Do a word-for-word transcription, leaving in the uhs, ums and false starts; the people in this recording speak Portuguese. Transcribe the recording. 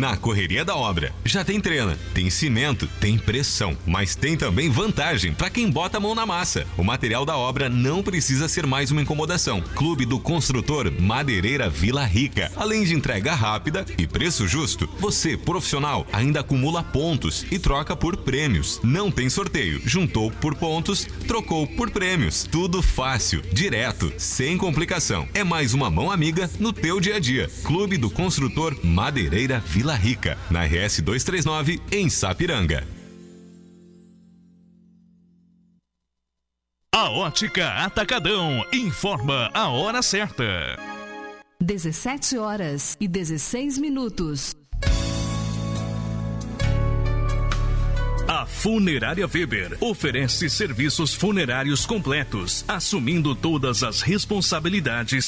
Na correria da obra, já tem trena, tem cimento, tem pressão, mas tem também vantagem para quem bota a mão na massa. O material da obra não precisa ser mais uma incomodação. Clube do Construtor Madeireira Vila Rica. Além de entrega rápida e preço justo, você, profissional, ainda acumula pontos e troca por prêmios. Não tem sorteio. Juntou por pontos, trocou por prêmios. Tudo fácil, direto, sem complicação. É mais uma mão amiga no teu dia a dia. Clube do Construtor Madeireira Vila Rica, na R S duzentos e trinta e nove, em Sapiranga. A Ótica Atacadão informa a hora certa. dezessete horas e dezesseis minutos. A Funerária Weber oferece serviços funerários completos, assumindo todas as responsabilidades